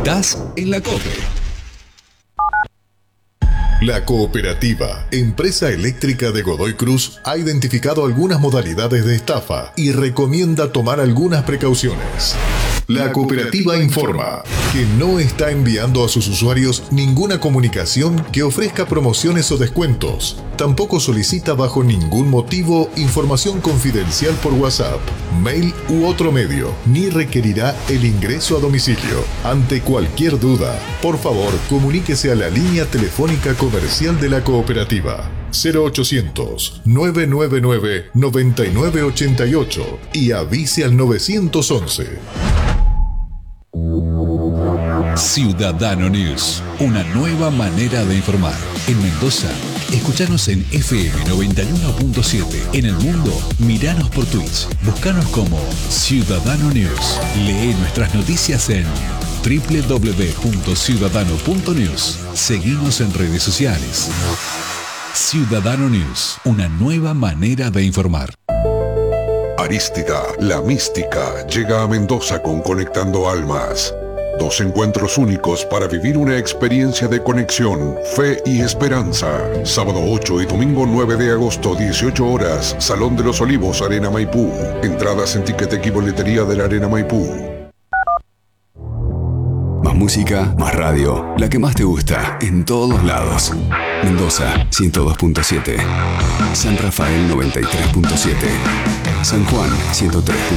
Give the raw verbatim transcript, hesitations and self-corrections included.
Estás en la COPE. La Cooperativa, empresa eléctrica de Godoy Cruz, ha identificado algunas modalidades de estafa y recomienda tomar algunas precauciones. La Cooperativa informa que no está enviando a sus usuarios ninguna comunicación que ofrezca promociones o descuentos. Tampoco solicita bajo ningún motivo información confidencial por WhatsApp, mail u otro medio, ni requerirá el ingreso a domicilio. Ante cualquier duda, por favor, comuníquese a la línea telefónica comercial de la Cooperativa cero ochocientos, nueve nueve nueve, nueve nueve ocho ocho y avise al nueve once. Ciudadano News, una nueva manera de informar. En Mendoza, escuchanos en F M noventa y uno punto siete. En el mundo, miranos por Twitch. Búscanos como Ciudadano News. Lee nuestras noticias en doble u doble u doble u punto ciudadano punto news. Seguimos en redes sociales. Ciudadano News, una nueva manera de informar. Arístida, la mística, llega a Mendoza con Conectando Almas. Dos encuentros únicos para vivir una experiencia de conexión, fe y esperanza. Sábado ocho y domingo nueve de agosto, dieciocho horas, Salón de los Olivos, Arena Maipú. Entradas en Ticketek y boletería de la Arena Maipú. Más música, más radio. La que más te gusta, en todos lados. Mendoza, ciento dos punto siete. San Rafael, noventa y tres punto siete. San Juan, ciento tres punto